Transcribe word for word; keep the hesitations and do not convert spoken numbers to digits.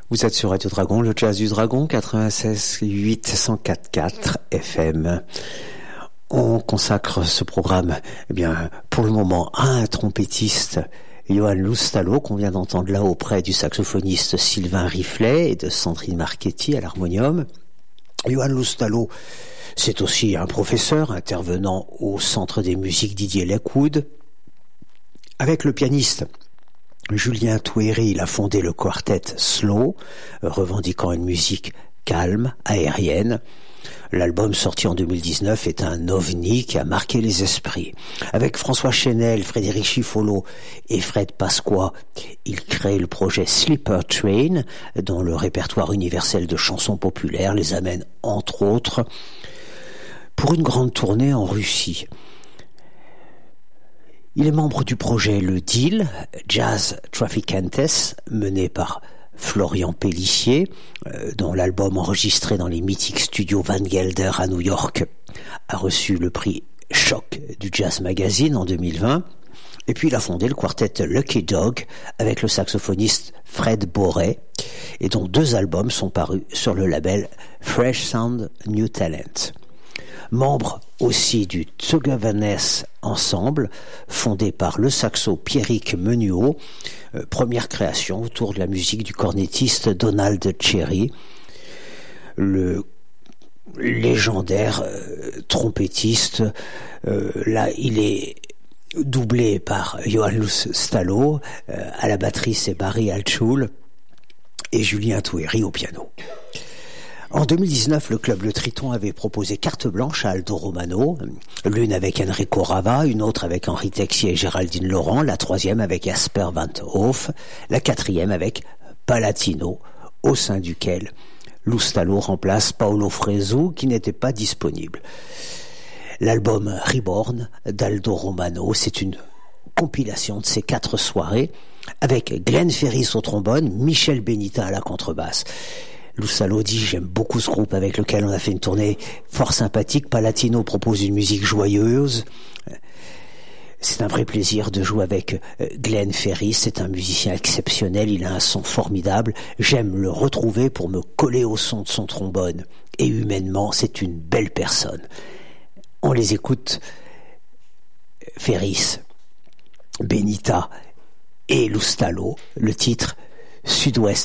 Vous êtes sur Radio Dragon, le jazz du Dragon, quatre-vingt-seize huit cent quatre virgule quatre F M. On consacre ce programme, eh bien, pour le moment, à un trompettiste, Johan Loustalot, qu'on vient d'entendre là auprès du saxophoniste Sylvain Riflet et de Sandrine Marchetti à l'harmonium. Johan Loustalot, c'est aussi un professeur intervenant au Centre des musiques Didier Lacoud. Avec le pianiste Julien Touéry, il a fondé le quartet Slow, revendiquant une musique calme, aérienne. L'album sorti en deux mille dix-neuf est un ovni qui a marqué les esprits. Avec François Chenel, Frédéric Chiffolo et Fred Pasqua, il crée le projet Sleeper Train, dont le répertoire universel de chansons populaires les amène, entre autres, pour une grande tournée en Russie. Il est membre du projet Le Deal, Jazz Traficantes, mené par Florian Pellissier, euh, dont l'album enregistré dans les mythiques studios Van Gelder à New York a reçu le prix Choc du Jazz Magazine en deux mille vingt. Et puis il a fondé le quartet Lucky Dog avec le saxophoniste Fred Boré, et dont deux albums sont parus sur le label Fresh Sound New Talent. Membre aussi du Togavanes Ensemble, fondé par le saxo Pierrick Menuot, euh, première création autour de la musique du cornettiste Donald Cherry, le légendaire euh, trompettiste. Euh, là, il est doublé par Johan Loustalot, euh, à la batterie c'est Barry Altschul et Julien Touéry au piano. En deux mille dix-neuf, le club Le Triton avait proposé carte blanche à Aldo Romano, l'une avec Enrico Rava, une autre avec Henri Texier et Géraldine Laurent, la troisième avec Jasper Van Hoof, la quatrième avec Palatino, au sein duquel Loustalot remplace Paolo Fresu qui n'était pas disponible. L'album Reborn d'Aldo Romano, c'est une compilation de ces quatre soirées avec Glenn Ferris au trombone, Michel Benita à la contrebasse. Loustalot dit « J'aime beaucoup ce groupe avec lequel on a fait une tournée fort sympathique. Palatino propose une musique joyeuse. C'est un vrai plaisir de jouer avec Glenn Ferris. C'est un musicien exceptionnel. Il a un son formidable. J'aime le retrouver pour me coller au son de son trombone. Et humainement, c'est une belle personne. » On les écoute. Ferris, Benita et Loustalot. Le titre « Sud-Ouest Jump ».